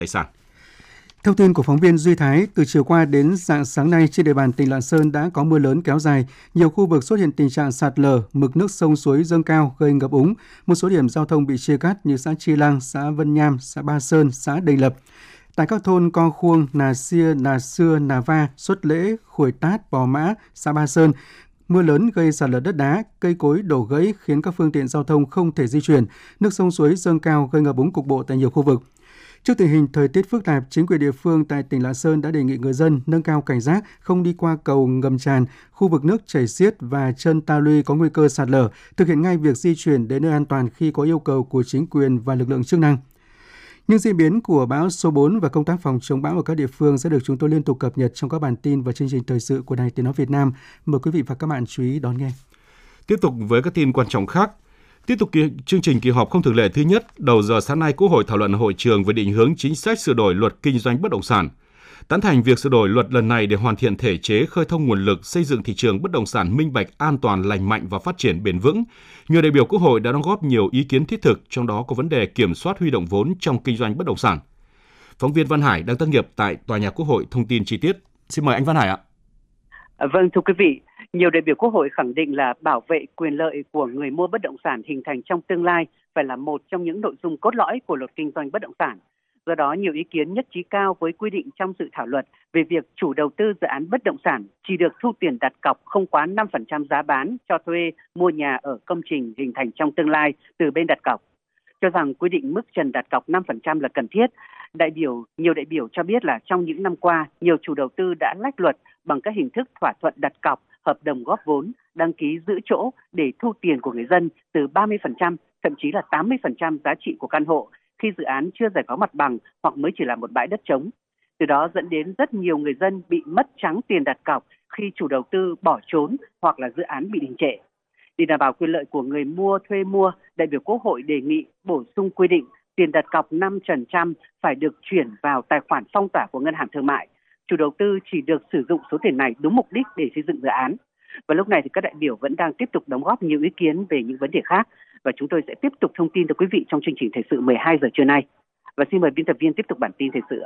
tài sản. Theo tin của phóng viên Duy Thái, từ chiều qua đến rạng sáng nay trên địa bàn tỉnh Lạng Sơn đã có mưa lớn kéo dài, nhiều khu vực xuất hiện tình trạng sạt lở, mực nước sông suối dâng cao gây ngập úng, một số điểm giao thông bị chia cắt như xã Chi Lăng, xã Vân Nham, xã Ba Sơn, xã Đầy Lập. Tại các thôn Co Khuông, Nà Sia, Nà Xưa, Nà Va, Xuất Lễ, Khuổi Tát, Bò Mã, xã Ba Sơn, mưa lớn gây sạt lở đất đá, cây cối đổ gãy khiến các phương tiện giao thông không thể di chuyển, nước sông suối dâng cao gây ngập úng cục bộ tại nhiều khu vực. Trước tình hình thời tiết phức tạp, chính quyền địa phương tại tỉnh Lạng Sơn đã đề nghị người dân nâng cao cảnh giác, không đi qua cầu ngầm tràn, khu vực nước chảy xiết và chân ta luy có nguy cơ sạt lở, thực hiện ngay việc di chuyển đến nơi an toàn khi có yêu cầu của chính quyền và lực lượng chức năng. Những diễn biến của bão số 4 và công tác phòng chống bão ở các địa phương sẽ được chúng tôi liên tục cập nhật trong các bản tin và chương trình thời sự của Đài Tiếng nói Việt Nam. Mời quý vị và các bạn chú ý đón nghe. Tiếp tục với các tin quan trọng khác. Tiếp tục chương trình kỳ họp không thường lệ thứ nhất, đầu giờ sáng nay Quốc hội thảo luận hội trường về định hướng chính sách sửa đổi luật kinh doanh bất động sản. Tán thành việc sửa đổi luật lần này để hoàn thiện thể chế khơi thông nguồn lực, xây dựng thị trường bất động sản minh bạch, an toàn, lành mạnh và phát triển bền vững. Nhiều đại biểu Quốc hội đã đóng góp nhiều ý kiến thiết thực, trong đó có vấn đề kiểm soát huy động vốn trong kinh doanh bất động sản. Phóng viên Văn Hải đang tác nghiệp tại tòa nhà Quốc hội thông tin chi tiết. Xin mời anh Văn Hải ạ. Vâng, thưa quý vị, nhiều đại biểu Quốc hội khẳng định là bảo vệ quyền lợi của người mua bất động sản hình thành trong tương lai phải là một trong những nội dung cốt lõi của luật kinh doanh bất động sản. Do đó, nhiều ý kiến nhất trí cao với quy định trong dự thảo luật về việc chủ đầu tư dự án bất động sản chỉ được thu tiền đặt cọc không quá 5% giá bán cho thuê mua nhà ở công trình hình thành trong tương lai từ bên đặt cọc. Cho rằng quy định mức trần đặt cọc 5% là cần thiết, nhiều đại biểu cho biết là trong những năm qua, nhiều chủ đầu tư đã lách luật bằng các hình thức thỏa thuận đặt cọc, hợp đồng góp vốn, đăng ký giữ chỗ để thu tiền của người dân từ 30%, thậm chí là 80% giá trị của căn hộ khi dự án chưa giải phóng mặt bằng hoặc mới chỉ là một bãi đất trống. Từ đó dẫn đến rất nhiều người dân bị mất trắng tiền đặt cọc khi chủ đầu tư bỏ trốn hoặc là dự án bị đình trệ. Để đảm bảo quyền lợi của người mua thuê mua, đại biểu Quốc hội đề nghị bổ sung quy định tiền đặt cọc 5% phải được chuyển vào tài khoản phong tỏa của ngân hàng thương mại. Chủ đầu tư chỉ được sử dụng số tiền này đúng mục đích để xây dựng dự án. Và lúc này thì các đại biểu vẫn đang tiếp tục đóng góp nhiều ý kiến về những vấn đề khác và chúng tôi sẽ tiếp tục thông tin tới quý vị trong chương trình thời sự 12 giờ trưa nay. Và xin mời biên tập viên tiếp tục bản tin thời sự.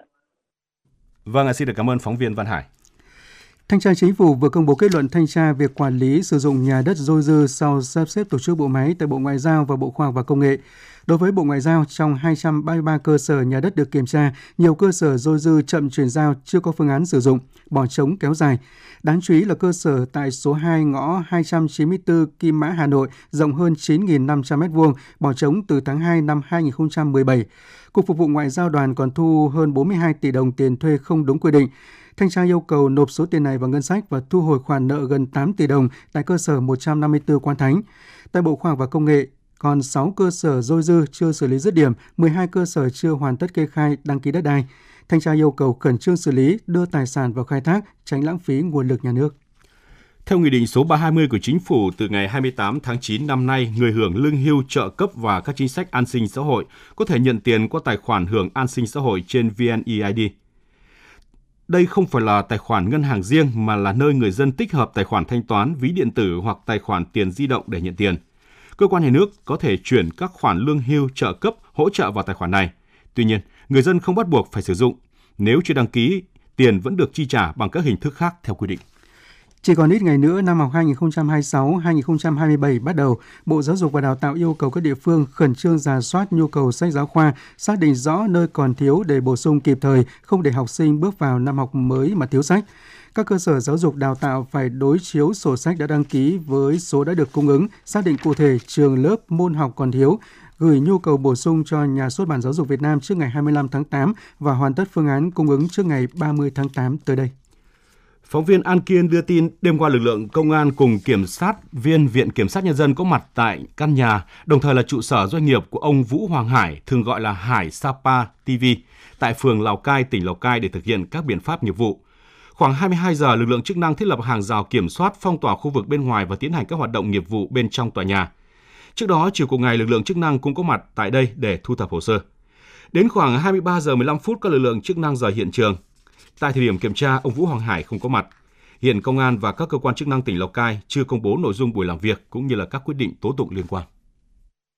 Vâng, xin được cảm ơn phóng viên Văn Hải. Thanh tra Chính phủ vừa công bố kết luận thanh tra việc quản lý sử dụng nhà đất dôi dư sau sắp xếp tổ chức bộ máy tại Bộ Ngoại giao và Bộ Khoa học và Công nghệ. Đối với Bộ Ngoại giao, trong 233 cơ sở nhà đất được kiểm tra, nhiều cơ sở dôi dư chậm chuyển giao chưa có phương án sử dụng, bỏ trống kéo dài. Đáng chú ý là cơ sở tại số 2 ngõ 294 Kim Mã, Hà Nội, rộng hơn 9.500 m2, bỏ trống từ tháng 2 năm 2017. Cục Phục vụ Ngoại giao Đoàn còn thu hơn 42 tỷ đồng tiền thuê không đúng quy định. Thanh tra yêu cầu nộp số tiền này vào ngân sách và thu hồi khoản nợ gần 8 tỷ đồng tại cơ sở 154 Quan Thánh. Tại Bộ Khoa học và Công nghệ, còn 6 cơ sở dôi dư chưa xử lý dứt điểm, 12 cơ sở chưa hoàn tất kê khai đăng ký đất đai. Thanh tra yêu cầu khẩn trương xử lý, đưa tài sản vào khai thác, tránh lãng phí nguồn lực nhà nước. Theo Nghị định số 320 của Chính phủ, từ ngày 28 tháng 9 năm nay, người hưởng lương hưu, trợ cấp và các chính sách an sinh xã hội có thể nhận tiền qua tài khoản hưởng an sinh xã hội trên VNeID. Đây không phải là tài khoản ngân hàng riêng mà là nơi người dân tích hợp tài khoản thanh toán, ví điện tử hoặc tài khoản tiền di động để nhận tiền. Cơ quan nhà nước có thể chuyển các khoản lương hưu, trợ cấp, hỗ trợ vào tài khoản này. Tuy nhiên, người dân không bắt buộc phải sử dụng. Nếu chưa đăng ký, tiền vẫn được chi trả bằng các hình thức khác theo quy định. Chỉ còn ít ngày nữa, năm học 2026-2027 bắt đầu, Bộ Giáo dục và Đào tạo yêu cầu các địa phương khẩn trương rà soát nhu cầu sách giáo khoa, xác định rõ nơi còn thiếu để bổ sung kịp thời, không để học sinh bước vào năm học mới mà thiếu sách. Các cơ sở giáo dục đào tạo phải đối chiếu sổ sách đã đăng ký với số đã được cung ứng, xác định cụ thể trường lớp môn học còn thiếu, gửi nhu cầu bổ sung cho Nhà xuất bản Giáo dục Việt Nam trước ngày 25 tháng 8 và hoàn tất phương án cung ứng trước ngày 30 tháng 8 tới đây. Phóng viên An Kiên đưa tin đêm qua lực lượng công an cùng kiểm sát viên Viện Kiểm sát Nhân dân có mặt tại căn nhà, đồng thời là trụ sở doanh nghiệp của ông Vũ Hoàng Hải, thường gọi là Hải Sapa TV, tại phường Lào Cai, tỉnh Lào Cai để thực hiện các biện pháp nghiệp vụ. Khoảng 22 giờ, lực lượng chức năng thiết lập hàng rào kiểm soát, phong tỏa khu vực bên ngoài và tiến hành các hoạt động nghiệp vụ bên trong tòa nhà. Trước đó, chiều cùng ngày, lực lượng chức năng cũng có mặt tại đây để thu thập hồ sơ. Đến khoảng 23 giờ 15 phút, các lực lượng chức năng rời hiện trường. Tại thời điểm kiểm tra, ông Vũ Hoàng Hải không có mặt. Hiện công an và các cơ quan chức năng tỉnh Lào Cai chưa công bố nội dung buổi làm việc cũng như là các quyết định tố tụng liên quan.